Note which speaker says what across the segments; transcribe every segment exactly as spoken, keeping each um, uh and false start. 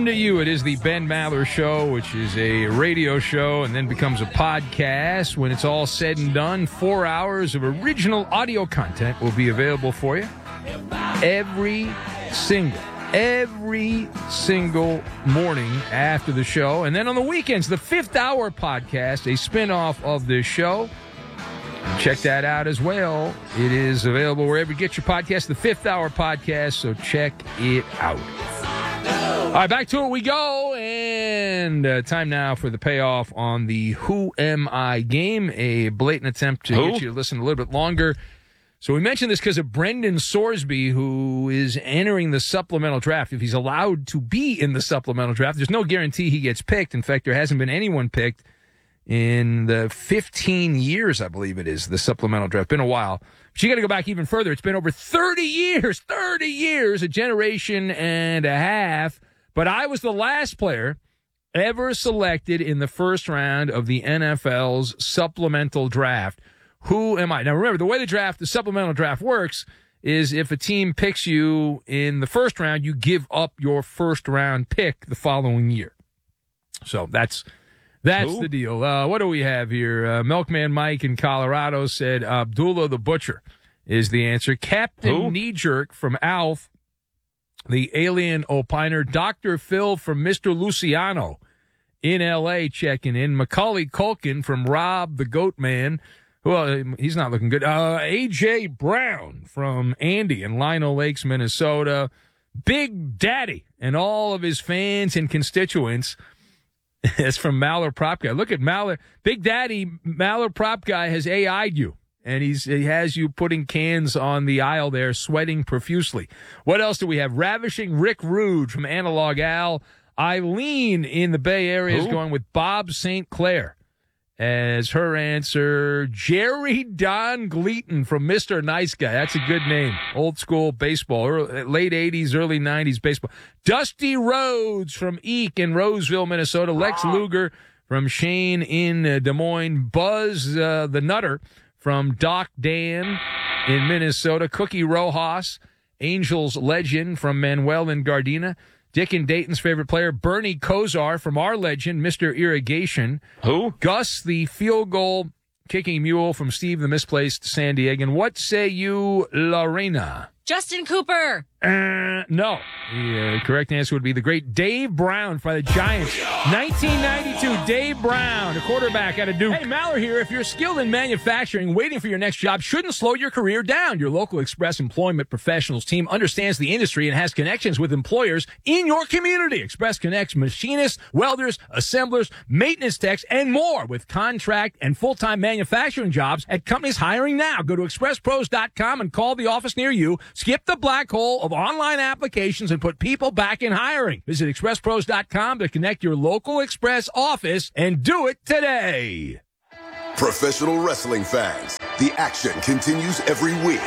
Speaker 1: to you. It is the Ben Maller Show, which is a radio show and then becomes a podcast. When it's all said and done, four hours of original audio content will be available for you every single, every single morning after the show. And then on the weekends, the Fifth Hour podcast, a spinoff of this show. Check that out as well. It is available wherever you get your podcast, the Fifth Hour podcast, so check it out. All right, back to it we go, and uh, time now for the payoff on the Who Am I game, a blatant attempt to
Speaker 2: Who?
Speaker 1: get you to listen a little bit longer. So we mentioned this because of Brendan Sorsby, who is entering the supplemental draft. If he's allowed to be in the supplemental draft, there's no guarantee he gets picked. In fact, there hasn't been anyone picked in the fifteen years, I believe it is, the supplemental draft. Been a while. But you got to go back even further. It's been over thirty years, thirty years, a generation and a half. But I was the last player ever selected in the first round of the N F L's supplemental draft. Who am I? Now, remember, the way the draft, the supplemental draft works is if a team picks you in the first round, you give up your first round pick the following year. So that's that's
Speaker 2: Who?
Speaker 1: the deal. Uh, what do we have here? Uh, Milkman Mike in Colorado said Abdullah the Butcher is the answer. Captain
Speaker 2: Who?
Speaker 1: Knee Jerk from Alf, the alien opiner. Doctor Phil from Mister Luciano in L A checking in. Macaulay Culkin from Rob the Goat Man. Well, he's not looking good. Uh, A J Brown from Andy in Lino Lakes, Minnesota. Big Daddy and all of his fans and constituents. It's from Maller Prop Guy. Look at Maller. Big Daddy, Maller Prop Guy has A I'd you. And he's he has you putting cans on the aisle there, sweating profusely. What else do we have? Ravishing Rick Rude from Analog Al. Eileen in the Bay Area is
Speaker 2: Who?
Speaker 1: going with Bob Saint Clair as her answer. Jerry Don Gleaton from Mister Nice Guy. That's a good name. Old school baseball. Early, late eighties, early nineties baseball. Dusty Rhodes from Eek in Roseville, Minnesota. Lex Luger from Shane in uh, Des Moines. Buzz uh, the Nutter from Doc Dan in Minnesota. Cookie Rojas, Angels legend from Manuel in Gardena. Dick and Dayton's favorite player, Bernie Kosar from our legend, Mister Irrigation.
Speaker 2: Who?
Speaker 1: Gus, the field goal kicking mule from Steve, the misplaced San Diegan. What say you, Lorena?
Speaker 3: Justin Cooper.
Speaker 1: Uh, no. The uh, correct answer would be the great Dave Brown for the Giants. nineteen ninety-two, Dave Brown, a quarterback out of Duke. Hey, Maller here. If you're skilled in manufacturing, waiting for your next job shouldn't slow your career down. Your local Express Employment Professionals team understands the industry and has connections with employers in your community. Express connects machinists, welders, assemblers, maintenance techs, and more with contract and full-time manufacturing jobs at companies hiring now. Go to express pros dot com and call the office near you. Skip the black hole of online applications and put people back in hiring. Visit express pros dot com to connect your local Express office and do it today.
Speaker 4: Professional wrestling fans, the action continues every week.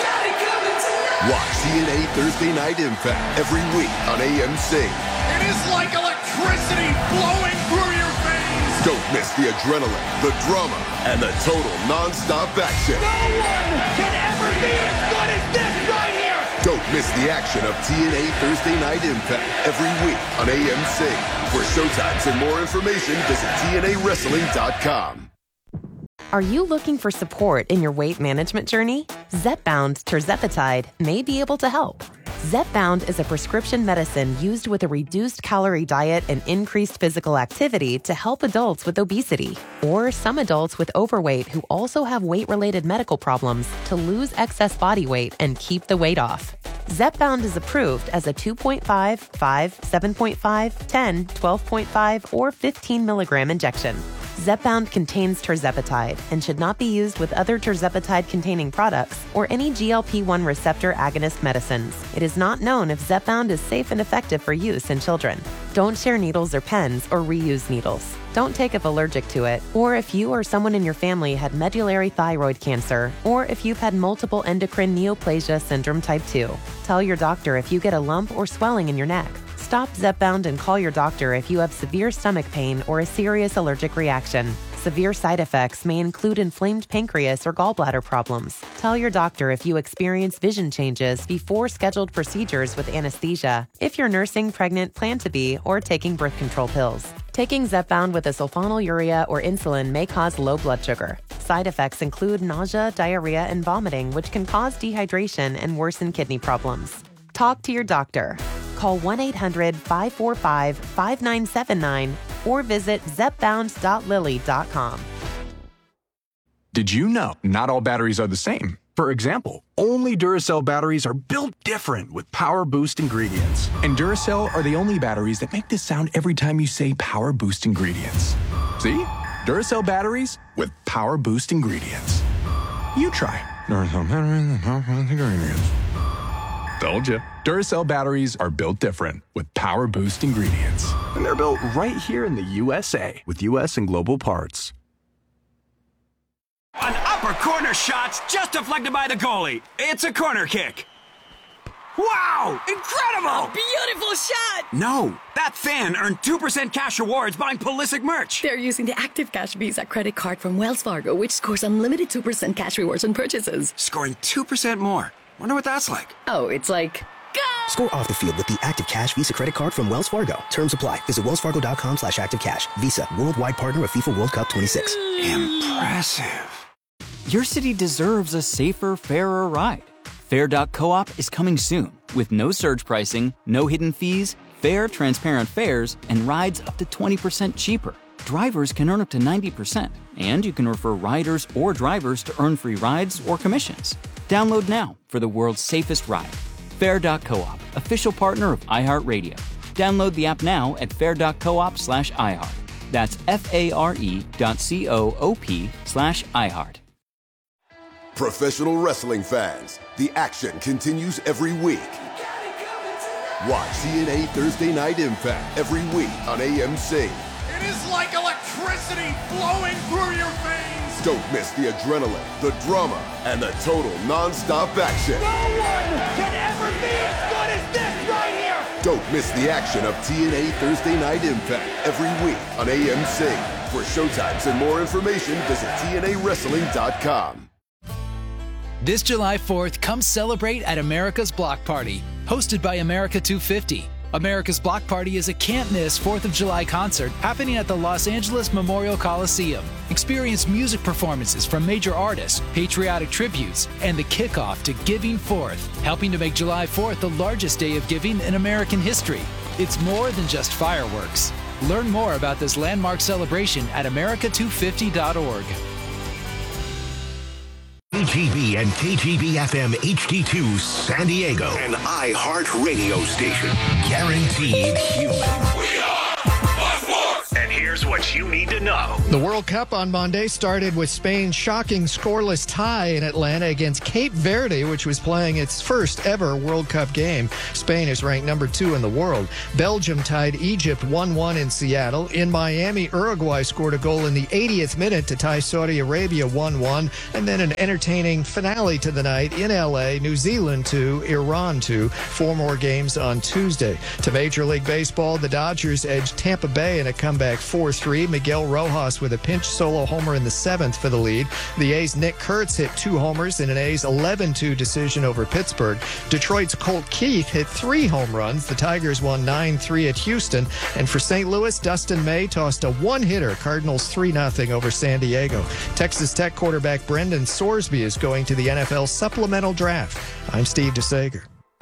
Speaker 4: Watch T N A Thursday Night Impact every week on A M C.
Speaker 5: It is like electricity flowing through your veins.
Speaker 4: Don't miss the adrenaline, the drama, and the total non-stop action.
Speaker 5: No one can ever be as good as this right here.
Speaker 4: Don't miss the action of T N A Thursday Night Impact every week on A M C. For showtimes and more information, visit T N A wrestling dot com.
Speaker 6: Are you looking for support in your weight management journey? Zepbound Tirzepatide may be able to help. Zepbound is a prescription medicine used with a reduced calorie diet and increased physical activity to help adults with obesity or some adults with overweight who also have weight-related medical problems to lose excess body weight and keep the weight off. Zepbound is approved as a two point five, five, seven point five, ten, twelve point five, or fifteen milligram injection. Zepbound contains tirzepatide and should not be used with other tirzepatide-containing products or any G L P one receptor agonist medicines. It is not known if Zepbound is safe and effective for use in children. Don't share needles or pens or reuse needles. Don't take if allergic to it, or if you or someone in your family had medullary thyroid cancer, or if you've had multiple endocrine neoplasia syndrome type two. Tell your doctor if you get a lump or swelling in your neck. Stop Zepbound and call your doctor if you have severe stomach pain or a serious allergic reaction. severe side effects may include inflamed pancreas or gallbladder problems. Tell your doctor if you experience vision changes before scheduled procedures with anesthesia, if you're nursing, pregnant, plan to be, or taking birth control pills. Taking Zepbound with a sulfonylurea or insulin may cause low blood sugar. Side effects include nausea, diarrhea, and vomiting, which can cause dehydration and worsen kidney problems. Talk to your doctor. Call one eight hundred five four five five nine seven nine or visit zepbound dot lilly dot com.
Speaker 2: Did you know not all batteries are the same? For example, only Duracell batteries are built different with Power Boost ingredients. And Duracell are the only batteries that make this sound every time you say Power Boost ingredients. See? Duracell batteries with Power Boost ingredients. You try. Duracell batteries with Power Boost ingredients. Told you. Duracell batteries are built different with Power Boost ingredients. And they're built right here in the U S A with U S and global parts.
Speaker 3: An upper corner shot's just deflected by the goalie. It's a corner kick. Wow! Incredible!
Speaker 7: A beautiful shot!
Speaker 3: No, that fan earned two percent cash rewards buying Pulisic merch.
Speaker 7: They're using the Active Cash Visa credit card from Wells Fargo, which scores unlimited two percent cash rewards on purchases.
Speaker 3: Scoring two percent more. Wonder what that's like.
Speaker 7: Oh, it's like... Go!
Speaker 8: Score off the field with the Active Cash Visa credit card from Wells Fargo. Terms apply. Visit wellsfargo.com slash activecash. Visa, worldwide partner of FIFA World Cup twenty-six.
Speaker 3: Impressive.
Speaker 9: Your city deserves a safer, fairer ride. Fair dot coop is coming soon with no surge pricing, no hidden fees, fair, transparent fares, and rides up to twenty percent cheaper. Drivers can earn up to ninety percent, and you can refer riders or drivers to earn free rides or commissions. Download now for the world's safest ride. Fair dot coop, official partner of iHeartRadio. Download the app now at fair dot coop slash iHeart. That's F-A-R-E dot C-O-O-P slash iHeart.
Speaker 4: Professional wrestling fans, the action continues every week. Watch T N A Thursday Night Impact every week on A M C.
Speaker 5: It is like electricity flowing through your veins.
Speaker 4: Don't miss the adrenaline, the drama, and the total non-stop action.
Speaker 5: No one can ever be as good as this right here.
Speaker 4: Don't miss the action of T N A Thursday Night Impact every week on A M C. For showtimes and more information, visit T N A wrestling dot com.
Speaker 10: This July fourth, come celebrate at America's Block Party, hosted by America two fifty. America's Block Party is a can't-miss fourth of July concert happening at the Los Angeles Memorial Coliseum. Experience music performances from major artists, patriotic tributes, and the kickoff to Giving Fourth, helping to make July fourth the largest day of giving in American history. It's more than just fireworks. Learn more about this landmark celebration at america two fifty dot org.
Speaker 11: K G B and K G B F M H D two San Diego, an iHeart radio station. Guaranteed human. We are Fox. And here's what you need to know.
Speaker 12: The World Cup on Monday started with Spain's shocking scoreless tie in Atlanta against Cape Verde, which was playing its first ever World Cup game. Spain is ranked number two in the world. Belgium tied Egypt one one in Seattle. In Miami, Uruguay scored a goal in the eightieth minute to tie Saudi Arabia one one. And then an entertaining finale to the night in L A, New Zealand two, Iran two. Four more games on Tuesday. To Major League Baseball, the Dodgers edged Tampa Bay in a comeback four three. Miguel Rojas with a pinch solo homer in the seventh for the lead. The A's' Nick Kurtz hit two homers in an A's eleven two decision over Pittsburgh. Detroit's Colt Keith hit three home runs. The Tigers won nine three at Houston. And for Saint Louis, Dustin May tossed a one-hitter, Cardinals three nothing over San Diego. Texas Tech quarterback Brendan Sorsby is going to the N F L supplemental draft. I'm Steve DeSager.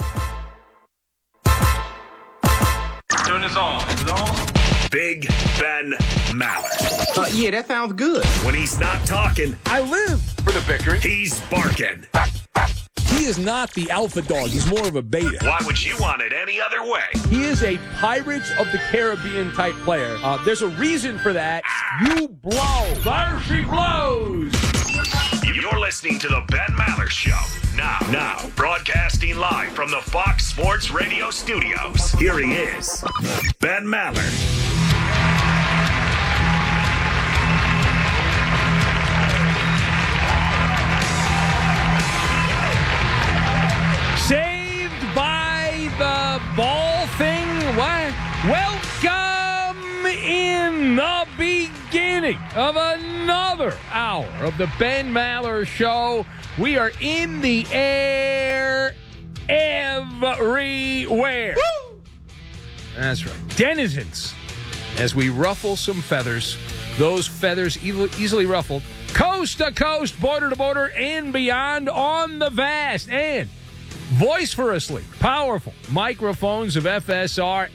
Speaker 13: Turn this on. Is it on?
Speaker 11: Big Ben Maller.
Speaker 13: Uh, yeah, that sounds good.
Speaker 11: When he's not talking,
Speaker 13: I live for the bickering.
Speaker 11: He's barking.
Speaker 14: He is not the alpha dog. He's more of a beta.
Speaker 11: Why would you want it any other way?
Speaker 14: He is a Pirates of the Caribbean type player. Uh, there's a reason for that. You blow.
Speaker 5: Fire she blows.
Speaker 11: You're listening to the Ben Maller Show. Now, now, broadcasting live from the Fox Sports Radio studios. Here he is, Ben Maller.
Speaker 1: Saved by the ball thing. What? Welcome in the beginning. beginning of another hour of the Ben Maller Show. We are in the air everywhere. Woo! That's right. Denizens, as we ruffle some feathers, those feathers e- easily ruffled, coast to coast, border to border, and beyond on the vast and vociferously powerful microphones of F S R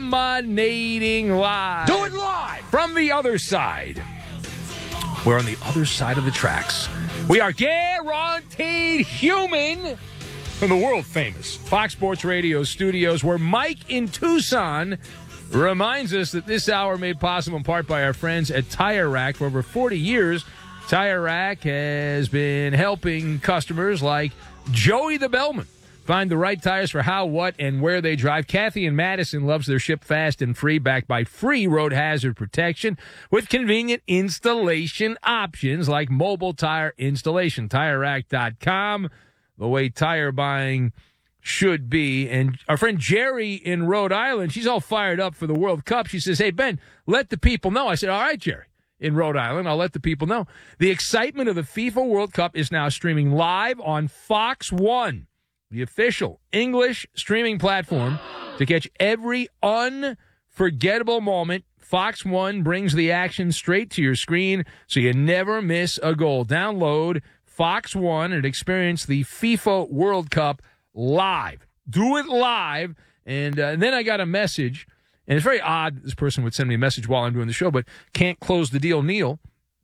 Speaker 1: emanating live.
Speaker 14: Do it live!
Speaker 1: From the other side. We're on the other side of the tracks. We are guaranteed human from the world-famous Fox Sports Radio studios, where Mike in Tucson reminds us that this hour made possible in part by our friends at Tire Rack. For over forty years, Tire Rack has been helping customers like Joey the Bellman find the right tires for how, what, and where they drive. Kathy in Madison loves their ship fast and free, backed by free road hazard protection with convenient installation options like mobile tire installation. Tire Rack dot com, the way tire buying should be. And our friend Jerry in Rhode Island, she's all fired up for the World Cup. She says, hey, Ben, let the people know. I said, all right, Jerry. In Rhode Island, I'll let the people know. The excitement of the FIFA World Cup is now streaming live on Fox One, the official English streaming platform to catch every unforgettable moment. Fox One brings the action straight to your screen so you never miss a goal. Download Fox One and experience the FIFA World Cup live. Do it live. And, uh, and then I got a message, and it's very odd that this person would send me a message while I'm doing the show, but can't close the deal, Neil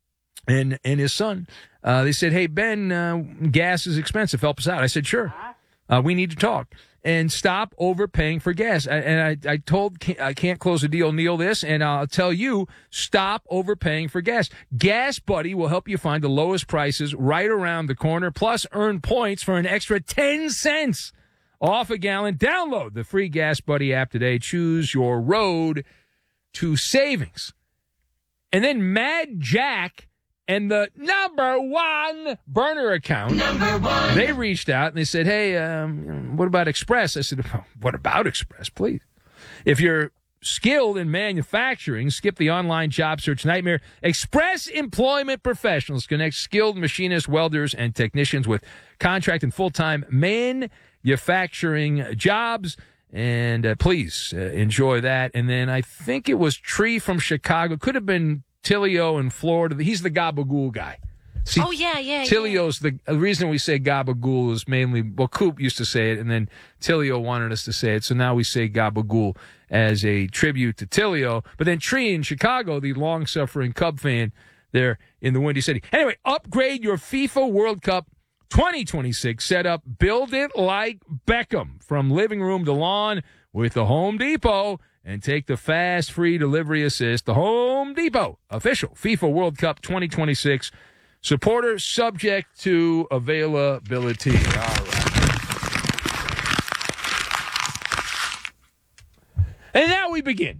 Speaker 1: and, and his son. Uh, they said, hey, Ben, uh, gas is expensive. Help us out. I said, sure. Uh, we need to talk and stop overpaying for gas. I, and I, I told I can't close the deal, Neil, this, and I'll tell you, stop overpaying for gas. Gas Buddy will help you find the lowest prices right around the corner, plus earn points for an extra ten cents off a gallon. Download the free Gas Buddy app today. Choose your road to savings. And then Mad Jack and the number one burner account, number one. They reached out and they said, hey, um, what about Express? I said, what about Express, please? If you're skilled in manufacturing, skip the online job search nightmare. Express Employment Professionals connect skilled machinists, welders, and technicians with contract and full-time manufacturing jobs. And uh, please uh, enjoy that. And then I think it was Tree from Chicago. Could have been Tilio in Florida. He's the gabagool guy. See,
Speaker 15: oh, yeah, yeah,
Speaker 1: Tilio's yeah. the, the reason we say gabagool is mainly, well, Coop used to say it, and then Tilio wanted us to say it, so now we say gabagool as a tribute to Tilio. But then Tree in Chicago, the long-suffering Cub fan there in the Windy City. Anyway, upgrade your FIFA World Cup twenty twenty-six setup. Build it like Beckham, from living room to lawn with the Home Depot. And take the fast, free delivery assist. The Home Depot official FIFA World Cup twenty twenty-six supporter, subject to availability. All right. And now we begin.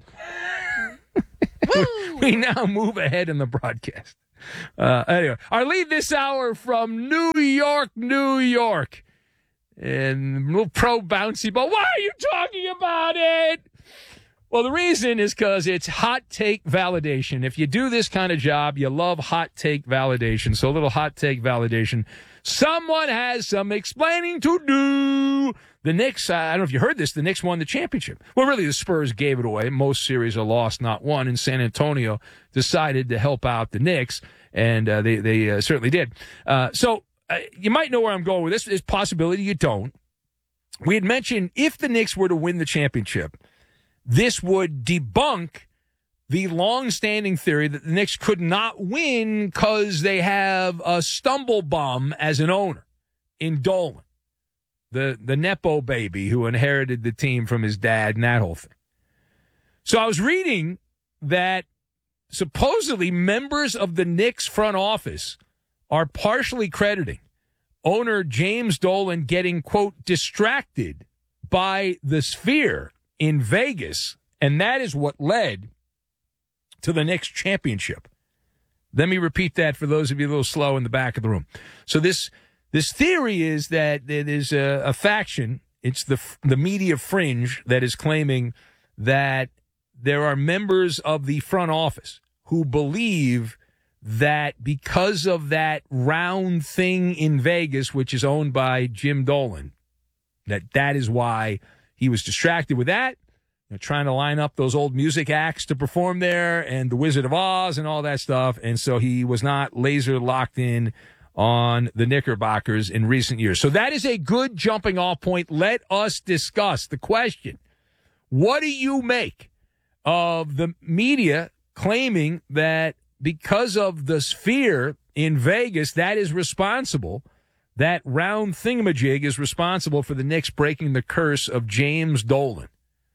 Speaker 1: We now move ahead in the broadcast. Uh, anyway, our lead this hour from New York, New York. And a little pro bouncy ball. Why are you talking about it? Well, the reason is because it's hot take validation. If you do this kind of job, you love hot take validation. So a little hot take validation. Someone has some explaining to do. The Knicks, uh, I don't know if you heard this, the Knicks won the championship. Well, really, the Spurs gave it away. Most series are lost, not won. And San Antonio decided to help out the Knicks, and uh, they, they uh, certainly did. Uh, so uh, you might know where I'm going with this. There's a possibility you don't. We had mentioned if the Knicks were to win the championship, this would debunk the long-standing theory that the Knicks could not win because they have a stumble bum as an owner in Dolan, the, the Nepo baby who inherited the team from his dad and that whole thing. So I was reading that supposedly members of the Knicks front office are partially crediting owner James Dolan getting, quote, distracted by the Sphere in Vegas, and that is what led to the Knicks championship. Let me repeat that for those of you a little slow in the back of the room. So this this theory is that there is a, a faction, it's the the media fringe, that is claiming that there are members of the front office who believe that because of that round thing in Vegas, which is owned by Jim Dolan, that that is why he was distracted with that, you know, trying to line up those old music acts to perform there and the Wizard of Oz and all that stuff. And so he was not laser locked in on the Knickerbockers in recent years. So that is a good jumping off point. Let us discuss the question. What do you make of the media claiming that because of the Sphere in Vegas, that is responsible, that round thingamajig is responsible for the Knicks breaking the curse of James Dolan?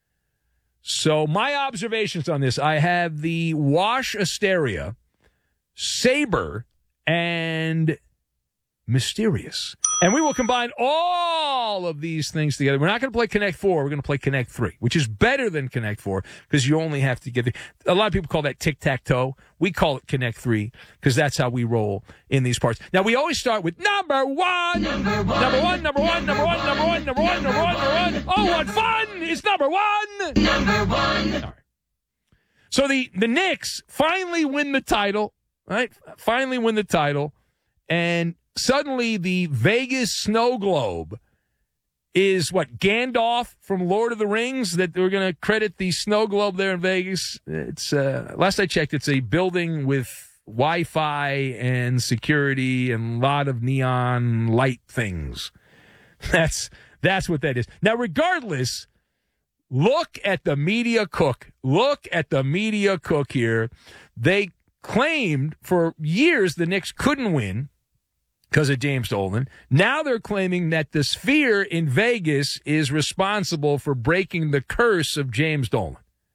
Speaker 1: So my observations on this, I have the Wash Asteria, Saber, and Mysterious. And we will combine all of these things together. We're not going to play Connect Four. We're going to play Connect Three, which is better than Connect Four because you only have to get the, a lot of people call that tic-tac-toe. We call it Connect Three because that's how we roll in these parts. Now, we always start with number one. Number one. Number one, number one, number one, number one, number one, number one, number one. Oh, what fun! It's number one. Number one. All right. So the, the Knicks finally win the title, right? Finally win the title. And suddenly the Vegas snow globe is what, Gandalf from Lord of the Rings, that we're going to credit the snow globe there in Vegas. It's uh, last I checked, it's a building with Wi-Fi and security and a lot of neon light things. That's that's what that is. Now, regardless, look at the media cook. Look at the media cook here. They claimed for years the Knicks couldn't win because of James Dolan. Now they're claiming that the Sphere in Vegas is responsible for breaking the curse of James Dolan.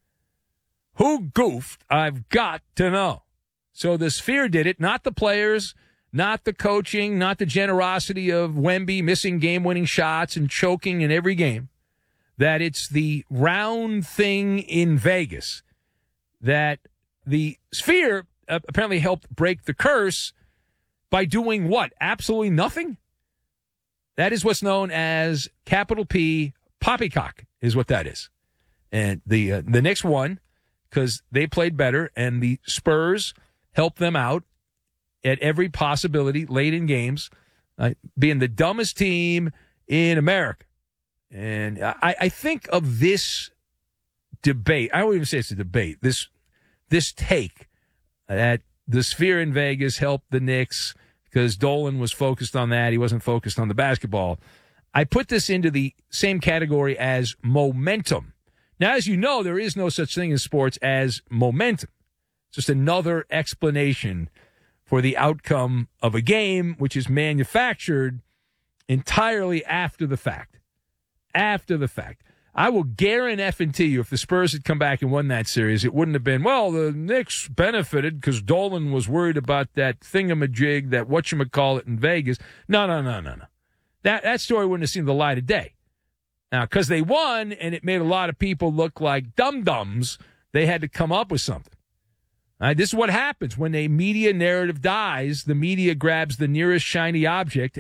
Speaker 1: Who goofed? I've got to know. So the Sphere did it, not the players, not the coaching, not the generosity of Wemby missing game-winning shots and choking in every game. That it's the round thing in Vegas. That the Sphere uh, apparently helped break the curse by doing what? Absolutely nothing? That is what's known as capital P poppycock is what that is. And the uh, the Knicks won because they played better, and the Spurs helped them out at every possibility late in games, uh, being the dumbest team in America. And I, I think of this debate, I won't even say it's a debate, this this take that the Sphere in Vegas helped the Knicks because Dolan was focused on that. He wasn't focused on the basketball. I put this into the same category as momentum. Now, as you know, there is no such thing in sports as momentum. It's just another explanation for the outcome of a game, which is manufactured entirely after the fact. After the fact. I will guarantee you if the Spurs had come back and won that series, it wouldn't have been, well, the Knicks benefited because Dolan was worried about that thingamajig, that whatchamacallit in Vegas. No, no, no, no, no. That, that story wouldn't have seen the light of day. Now, because they won and it made a lot of people look like dum-dums, they had to come up with something. All right, this is what happens when a media narrative dies. The media grabs the nearest shiny object